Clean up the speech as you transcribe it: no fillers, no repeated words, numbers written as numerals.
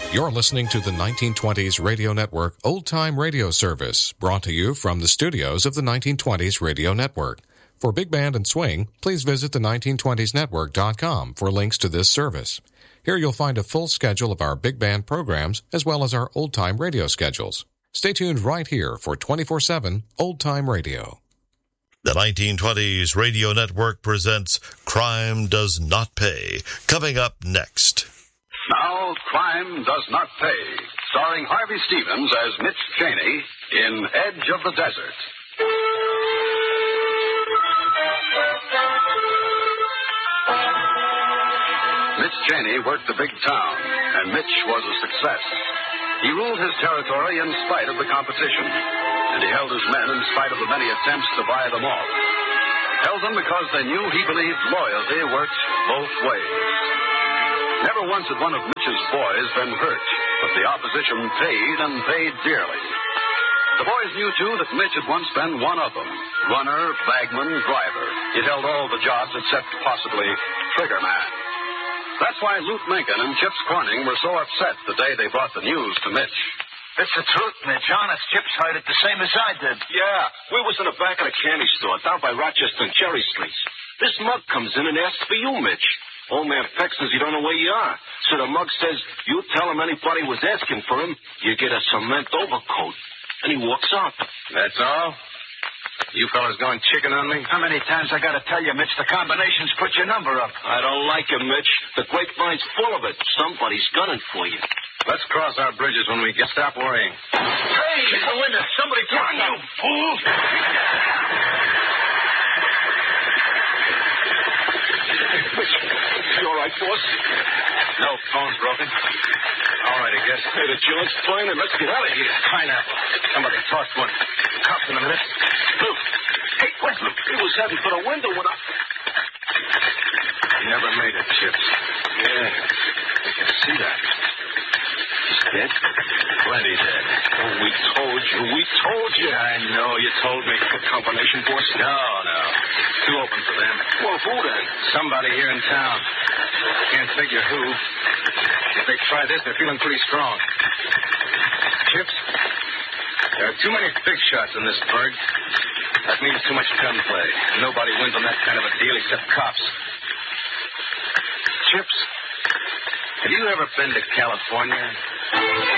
You're listening to the 1920s Radio Network Old Time Radio Service, brought to you from the studios of the 1920s Radio Network. For Big Band and Swing, please visit the 1920snetwork.com for links to this service. Here you'll find a full schedule of our big band programs as well as our old-time radio schedules. Stay tuned right here for 24/7 old-time radio. The 1920s Radio Network presents Crime Does Not Pay, coming up next. Now, Crime Does Not Pay, starring Harvey Stevens as Mitch Cheney in Edge of the Desert. Mitch Cheney worked the big town, and Mitch was a success. He ruled his territory in spite of the competition, and he held his men in spite of the many attempts to buy them off. Held them because they knew he believed loyalty worked both ways. Never once had one of Mitch's boys been hurt, but the opposition paid and paid dearly. The boys knew, too, that Mitch had once been one of them. Runner, bagman, driver. He'd held all the jobs except possibly triggerman. That's why Lute Mencken and Chips Corning were so upset the day they brought the news to Mitch. It's the truth, Mitch. Honest, Chips heard it the same as I did. Yeah, we was in the back of the candy store down by Rochester and Cherry Streets. This mug comes in and asks for you, Mitch. Old man Peck says he don't know where you are. So the mug says, you tell him anybody was asking for him, you get a cement overcoat. And he walks off. That's all? You fellas going chicken on me? How many times I got to tell you, Mitch, the combinations put your number up. I don't like it, Mitch. The grapevine's full of it. Somebody's gunning for you. Let's cross our bridges when we get. Stop worrying. Hey, it's the window. Somebody come on, you fool. Mitch, you all right, boss? No, phone's broken. All right, I guess. Hey, the joint's fine, and let's get out of here. Pineapple. Somebody tossed one. Cops in a minute. Luke. Hey, where's Luke? He was heading for the window when I... He never made it, Chips. Yeah, I can see that. he's dead. Plenty dead. Oh, we told you. Yeah, I know. You told me. The combination, boss? No. Too open for them. Well, who then? Somebody here in town. Can't figure who. If they try this, they're feeling pretty strong. Chips, there are too many big shots in this burg. That means too much gunplay. Nobody wins on that kind of a deal except cops. Chips, have you ever been to California?